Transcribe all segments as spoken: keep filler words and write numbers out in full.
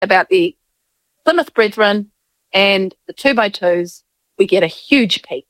about the Plymouth Brethren and the two by twos, we get a huge peak.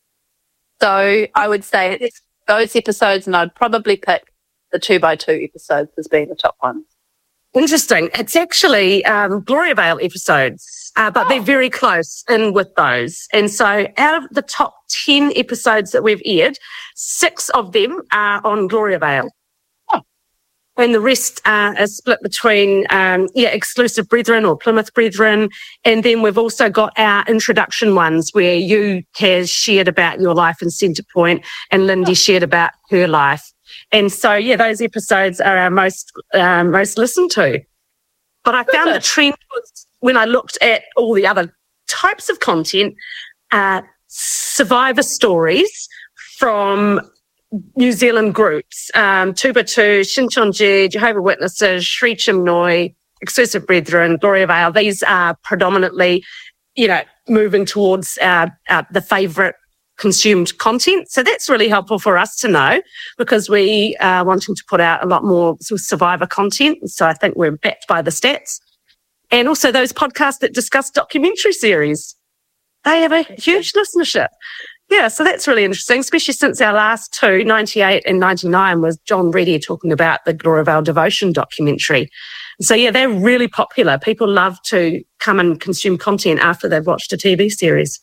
So I would say it's those episodes, and I'd probably pick the two by two episodes as being the top ones. Interesting. It's actually um, Gloria Vale episodes, uh, but oh. they're very close in with those. And so out of the top ten episodes that we've aired, six of them are on Gloria Vale. Oh. And the rest uh, are split between, um, yeah, Exclusive Brethren or Plymouth Brethren. And then we've also got our introduction ones where you has shared about your life in Centrepoint and Lindy oh. shared about her life. And so, yeah, those episodes are our most um, most listened to. But I found the trend was when I looked at all the other types of content, uh, survivor stories from New Zealand groups, um, two by two, Shincheonji, Jehovah's Witnesses, Sri Chinmoy, Exclusive Brethren, Gloria Vale. These are predominantly, you know, moving towards uh, uh, the favourite consumed content. So that's really helpful for us to know because we are wanting to put out a lot more sort of survivor content. So I think we're backed by the stats. And also those podcasts that discuss documentary series. They have a huge listenership. Yeah, so that's really interesting, especially since our last two, ninety-eight and ninety-nine, was John Reddy talking about the Gloria Vale Devotion documentary. So, yeah, they're really popular. People love to come and consume content after they've watched a T V series.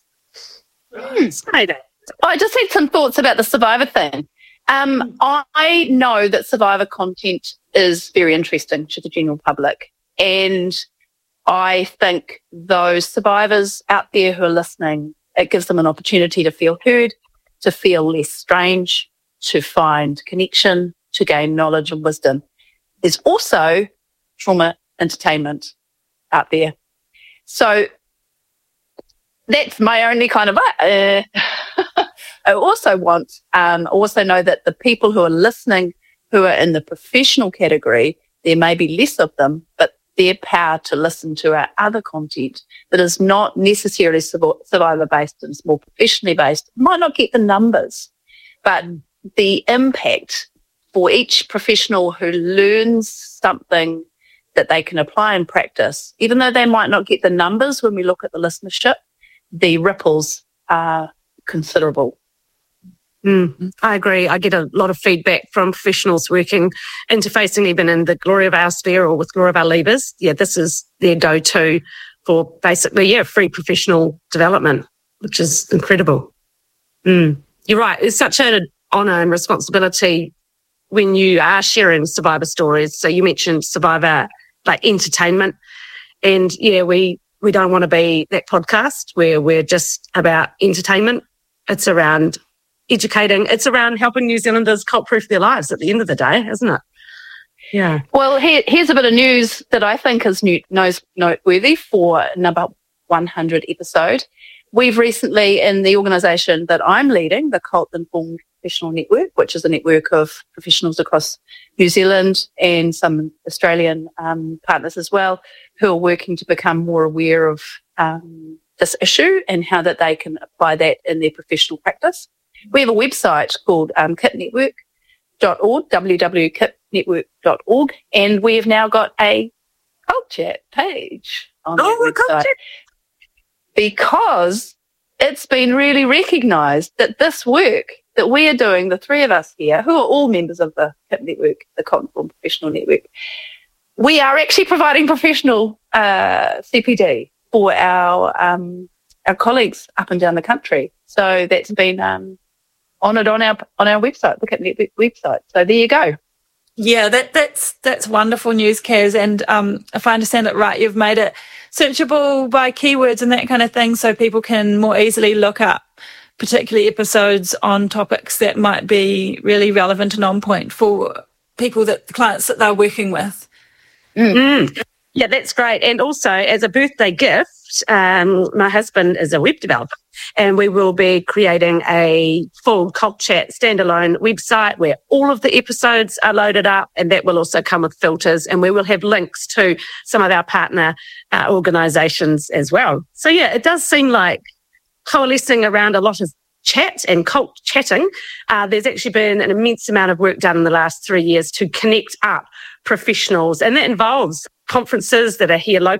Mm. I just had some thoughts about the Survivor thing. Um, I know that Survivor content is very interesting to the general public, and I think those survivors out there who are listening, it gives them an opportunity to feel heard, to feel less strange, to find connection, to gain knowledge and wisdom. There's also trauma entertainment out there. So that's my only kind of, uh, I also want, um, also know that the people who are listening, who are in the professional category, there may be less of them, but their power to listen to our other content that is not necessarily survivor based and is more professionally based might not get the numbers, but the impact for each professional who learns something that they can apply in practice, even though they might not get the numbers when we look at the listenership, the ripples are considerable. Mm, I agree. I get a lot of feedback from professionals working, interfacing even in the Gloria Vale sphere or with Gloria Vale leaders. Yeah, this is their go-to for basically, yeah, free professional development, which is incredible. Mm. You're right. It's such an honour and responsibility when you are sharing survivor stories. So you mentioned survivor, like entertainment. And yeah, we, we don't want to be that podcast where we're just about entertainment. It's around educating. It's around helping New Zealanders cult-proof their lives at the end of the day, isn't it? Yeah. Well, here, here's a bit of news that I think is new, knows, noteworthy for number one hundred episode. We've recently, in the organisation that I'm leading, the Cult Informed Professional Network, which is a network of professionals across New Zealand and some Australian um, partners as well, who are working to become more aware of um, this issue and how that they can apply that in their professional practice. We have a website called um, kit network dot org, w w w dot kit network dot org, and we have now got a Cult Chat page on oh, that website because it's been really recognised that this work that we are doing, the three of us here, who are all members of the Kit Network, the Cult Informed Professional Network, we are actually providing professional uh, C P D for our um, our colleagues up and down the country. So that's been um, honoured on our on our website, the Kit Network website. So there you go. Yeah, that that's that's wonderful news, Kaz. And um, if I understand it right, you've made it searchable by keywords and that kind of thing, so people can more easily look up particular episodes on topics that might be really relevant and on point for people, that the clients that they're working with. Mm. Mm. Yeah, that's great. And also, as a birthday gift, um, my husband is a web developer, and we will be creating a full Cult Chat standalone website where all of the episodes are loaded up, and that will also come with filters, and we will have links to some of our partner uh, organisations as well. So, yeah, it does seem like coalescing around a lot of chat and cult chatting. Uh, there's actually been an immense amount of work done in the last three years to connect up professionals, and that involves conferences that are here locally